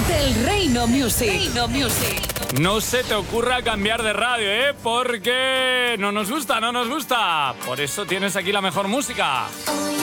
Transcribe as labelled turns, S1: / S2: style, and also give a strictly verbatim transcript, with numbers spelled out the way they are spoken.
S1: del Reino Music. Reino Music.
S2: No se te ocurra cambiar de radio, ¿eh? Porque no nos gusta, no nos gusta. Por eso tienes aquí la mejor música.